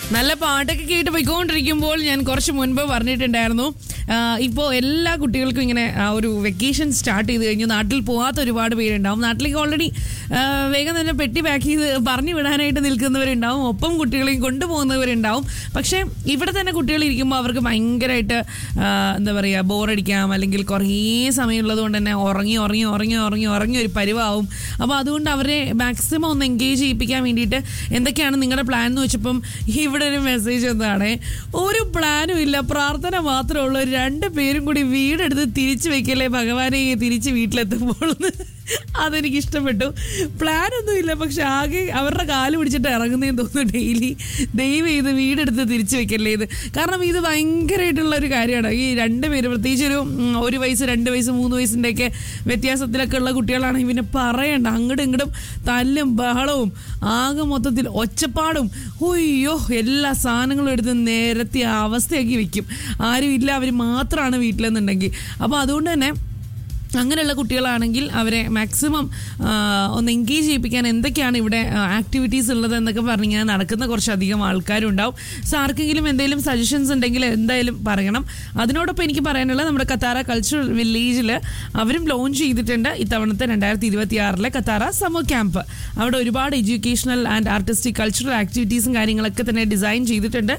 നല്ല പാട്ടൊക്കെ കേട്ട് പോയിക്കൊണ്ടിരിക്കുമ്പോൾ ഞാൻ കുറച്ച് മുൻപ് പറഞ്ഞിട്ടുണ്ടായിരുന്നു, ഇപ്പോൾ എല്ലാ കുട്ടികൾക്കും ഇങ്ങനെ ഒരു വെക്കേഷൻ സ്റ്റാർട്ട് ചെയ്ത് കഴിഞ്ഞു. നാട്ടിൽ പോകാത്ത ഒരുപാട് പേരുണ്ടാവും. നാട്ടിലേക്ക് ഓൾറെഡി വേഗം തന്നെ പെട്ടി പാക്ക് ചെയ്ത് പറഞ്ഞു വിടാനായിട്ട് നിൽക്കുന്നവരുണ്ടാവും, ഒപ്പം കുട്ടികളെയും കൊണ്ടുപോകുന്നവരുണ്ടാവും. പക്ഷേ ഇവിടെ തന്നെ കുട്ടികൾ ഇരിക്കുമ്പോൾ അവർക്ക് ഭയങ്കരമായിട്ട് എന്താ പറയുക, ബോറടിക്കാം, അല്ലെങ്കിൽ കുറേ സമയമുള്ളത് കൊണ്ട് തന്നെ ഉറങ്ങി ഒരു പരിവാവും. അപ്പോൾ അതുകൊണ്ട് അവരെ മാക്സിമം ഒന്ന് എൻഗേജ് ചെയ്യിപ്പിക്കാൻ വേണ്ടിയിട്ട് എന്തൊക്കെയാണ് നിങ്ങളുടെ പ്ലാൻ എന്ന് വെച്ചപ്പം ഇവിടെ ഒരു മെസ്സേജ് എന്താണ്, ഒരു പ്ലാനും ഇല്ല, പ്രാർത്ഥന മാത്രമേ ഉള്ളൂ, 2 പേരും കൂടി വീടെടുത്ത് തിരിച്ചു വെക്കല്ലേ ഭഗവാനെ തിരിച്ച് വീട്ടിലെത്തുമ്പോൾ. അതെനിക്ക് ഇഷ്ടപ്പെട്ടു. പ്ലാനൊന്നും ഇല്ല, പക്ഷെ ആകെ അവരുടെ കാല് പിടിച്ചിട്ട് ഇറങ്ങുന്നതെന്ന് തോന്നുന്നു ഡെയിലി. ദയവ് ചെയ്ത് വീടെടുത്ത് തിരിച്ചു വെക്കല്ലേ ഇത്. കാരണം ഇത് ഭയങ്കരമായിട്ടുള്ള ഒരു കാര്യമാണ്. ഈ 2 പേര്, പ്രത്യേകിച്ച് ഒരു 1 വയസ്സ് 2 വയസ്സ് 3 വയസ്സിൻ്റെയൊക്കെ വ്യത്യാസത്തിലൊക്കെ ഉള്ള കുട്ടികളാണെങ്കിൽ പിന്നെ പറയണ്ട, അങ്ങോട്ടും ഇങ്ങോട്ടും തല്ലും ബഹളവും ആകെ മൊത്തത്തിൽ ഒച്ചപ്പാടും. ഒയ്യോ, എല്ലാ സാധനങ്ങളും എടുത്ത് നിരത്തി അവസ്ഥയാക്കി വെക്കും. ആരും ഇല്ല, അവർ മാത്രമാണ് വീട്ടിലെന്നുണ്ടെങ്കിൽ. അപ്പോൾ അതുകൊണ്ട് തന്നെ അങ്ങനെയുള്ള കുട്ടികളാണെങ്കിൽ അവരെ മാക്സിമം ഒന്ന് എൻഗേജ് ചെയ്യിപ്പിക്കാൻ എന്തൊക്കെയാണ് ഇവിടെ ആക്ടിവിറ്റീസ് ഉള്ളത് എന്നൊക്കെ പറഞ്ഞിങ്ങനെ നടക്കുന്ന കുറച്ചധികം ആൾക്കാരുണ്ടാവും. സോ ആർക്കെങ്കിലും എന്തെങ്കിലും സജഷൻസ് ഉണ്ടെങ്കിൽ എന്തായാലും പറയണം. അതിനോടൊപ്പം എനിക്ക് പറയാനുള്ളത്, നമ്മുടെ കത്താറ കൾച്ചറൽ വില്ലേജിൽ അവരും ലോഞ്ച് ചെയ്തിട്ടുണ്ട് ഇത്തവണത്തെ 2026 കത്താറ സമ്മർ ക്യാമ്പ്. അവിടെ ഒരുപാട് എഡ്യൂക്കേഷണൽ ആൻഡ് ആർട്ടിസ്റ്റിക് കൾച്ചറൽ ആക്ടിവിറ്റീസും കാര്യങ്ങളൊക്കെ തന്നെ ഡിസൈൻ ചെയ്തിട്ടുണ്ട്.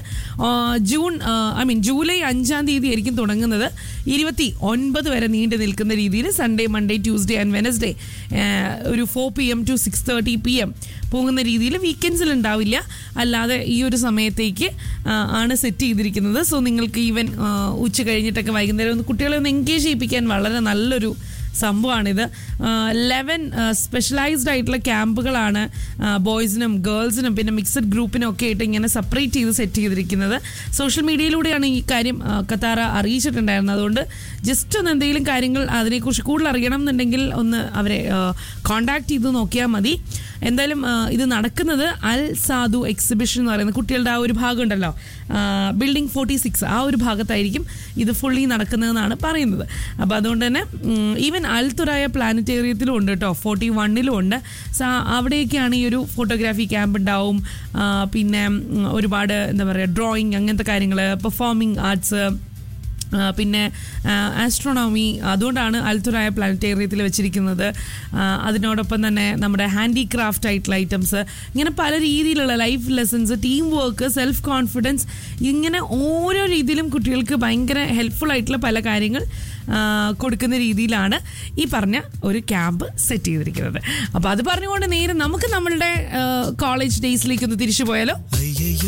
ജൂലൈ 5-ാം തീയതി ആയിരിക്കും തുടങ്ങുന്നത്. 29 വരെ നീണ്ടു നിൽക്കുന്ന രീതിയിൽ Sunday, Monday, Tuesday and Wednesday ഒരു 4 PM to 6:30 PM പോകുന്ന രീതിയിൽ. വീക്കെൻഡ്സിൽ ഉണ്ടാവില്ല, അല്ലാതെ ഈ ഒരു സമയത്തേക്ക് ആണ് സെറ്റ് ചെയ്തിരിക്കുന്നത്. സോ നിങ്ങൾക്ക് ഈവൻ ഉച്ച കഴിഞ്ഞിട്ടൊക്കെ വൈകുന്നേരം ഒന്ന് കുട്ടികളെ ഒന്ന് എൻഗേജ് ചെയ്യിപ്പിക്കാൻ വളരെ നല്ലൊരു സംഭവമാണിത്. 11 സ്പെഷ്യലൈസ്ഡ് ആയിട്ടുള്ള ക്യാമ്പുകളാണ് ബോയ്സിനും ഗേൾസിനും പിന്നെ മിക്സഡ് ഗ്രൂപ്പിനും ഒക്കെ ആയിട്ട് ഇങ്ങനെ സെപ്പറേറ്റ് ചെയ്ത് സെറ്റ് ചെയ്തിരിക്കുന്നത്. സോഷ്യൽ മീഡിയയിലൂടെയാണ് ഈ കാര്യം കത്താറ അറിയിച്ചിട്ടുണ്ടായിരുന്നത്. അതുകൊണ്ട് ജസ്റ്റ് ഒന്ന് എന്തെങ്കിലും കാര്യങ്ങൾ അതിനെക്കുറിച്ച് കൂടുതൽ അറിയണം എന്നുണ്ടെങ്കിൽ ഒന്ന് അവരെ കോൺടാക്ട് ചെയ്ത് നോക്കിയാൽ മതി. എന്തായാലും ഇത് നടക്കുന്നത് അൽ സാധു എക്സിബിഷൻ എന്ന് പറയുന്ന കുട്ടികളുടെ ആ ഒരു ഭാഗം ഉണ്ടല്ലോ, ബിൽഡിംഗ് 46, ആ ഒരു ഭാഗത്തായിരിക്കും ഇത് ഫുള്ളി നടക്കുന്നതെന്നാണ് പറയുന്നത്. അപ്പോൾ അതുകൊണ്ട് തന്നെ ഈവൻ അൽത്തുറായ പ്ലാനറ്റേറിയത്തിലും ഉണ്ട് കേട്ടോ, 41-ലും ഉണ്ട്. സോ അവിടെയൊക്കെയാണ് ഈ ഒരു ഫോട്ടോഗ്രാഫി ക്യാമ്പ് ഉണ്ടാവും. പിന്നെ ഒരുപാട് എന്താ പറയുക, ഡ്രോയിങ് അങ്ങനത്തെ കാര്യങ്ങൾ, പെർഫോമിംഗ് ആർട്സ്, പിന്നെ ആസ്ട്രോണോമി, അതുകൊണ്ടാണ് അൽത്തുറായ പ്ലാനറ്റേറിയത്തിൽ വെച്ചിരിക്കുന്നത്. അതിനോടൊപ്പം തന്നെ നമ്മുടെ ഹാൻഡിക്രാഫ്റ്റ് ആയിട്ടുള്ള ഐറ്റംസ്, ഇങ്ങനെ പല രീതിയിലുള്ള life lessons, team work, self confidence, ഇങ്ങനെ ഓരോ രീതിയിലും കുട്ടികൾക്ക് ഭയങ്കര ഹെൽപ്ഫുൾ ആയിട്ടുള്ള പല കാര്യങ്ങൾ കൊടുക്കുന്ന രീതിയിലാണ് ഈ പറഞ്ഞ ഒരു ക്യാമ്പ് സെറ്റ് ചെയ്തിരിക്കുന്നത്. അപ്പോൾ അത് പറഞ്ഞുകൊണ്ട് നേരെ നമുക്ക് നമ്മളുടെ കോളേജ് ഡേയ്സിലേക്ക് ഒന്ന് തിരിച്ചു പോയാലോ.